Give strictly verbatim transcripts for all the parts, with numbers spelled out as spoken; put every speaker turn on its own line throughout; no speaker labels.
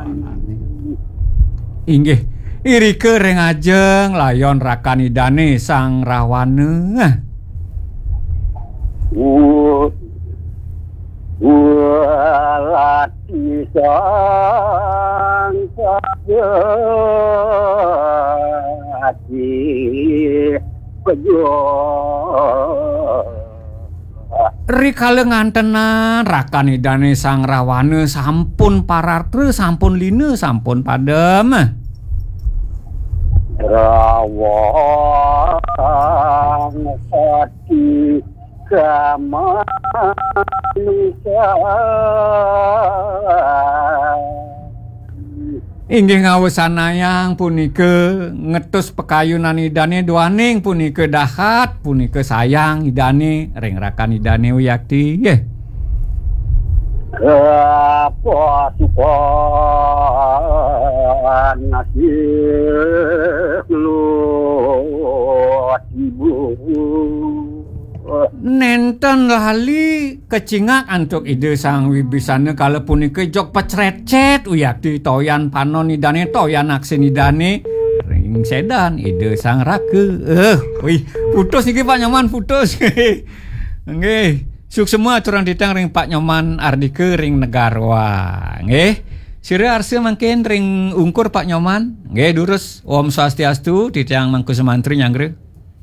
Inggih, irike ring ajeng layon rakanidane Sang Rawane.
Walati sang sajati pejo
Rikala ngantenan rakanidane Sang Rawane sampun parartre sampun line sampun padem.
rawang hati kamanusia
Inggih ngawesanayang punika ngetus pekayunan idane duaning punika dahat punika sayang idane ring rakanidane Wiyakti nggih.
apa sukan nasib lu ibu
Nenten lali kecingak antuk ide Sang Wibisana kala punika jog pecrecet Wiyakti toyan panon idane toyan aksin idane ring sedan ide Sang Rake. Eh, wih, putus niki Pak Nyoman putus. Nggih, suk semua aturan ditang ring Pak Nyoman Ardike ring Negarwa. Nggih. Sira arsa mangken ring ungkur Pak Nyoman. Nggih, durus Om Swastiastu ditang Mangku Semantri nyangre.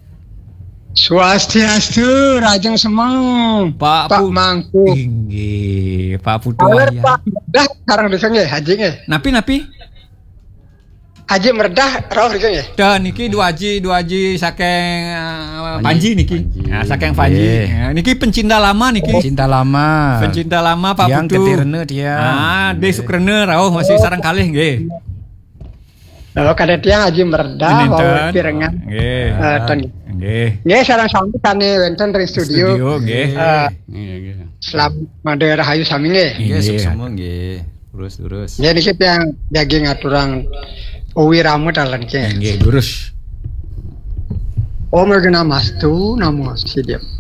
Swastiastu, Rajeng Semang,
Pak,
Pak
Pu-
Mangku.
Inggih, Pak Putu
Awer
aya.
Pak Merdah, sekarang desa nggih, Haji nggih.
Napi-napi?
Haji Merdah, rawuh desa nggih.
Dan niki dua haji dua haji saking uh, Panji niki.
Panji.
Nah, saking Panji.
Nggih.
Nah, niki pencinta lama niki.
Cinta lama.
Pencinta lama Pak
Yang
Putu.
ketirene dia.
Ah, de sukrene rawuh masih sareng kalih nggih.
Oh, kada tiang Haji Merdah,
Pinten.
wau pirengan.
Nggih.
Eh, ton.
Nggih.
Nggih, sareng sami kane wonten ring studio.
Studio nggih.
Eh,
Nggih, nggih.
Selamat Rahayu sami nggih.
Nggih,
Nggih.
suk semua nggih. Terus-terus.
Nggih niki tiang daging aturang uwi ramu dalan nggih.
Nggih, durus.
Om Regina Mastu, namo Sidiam.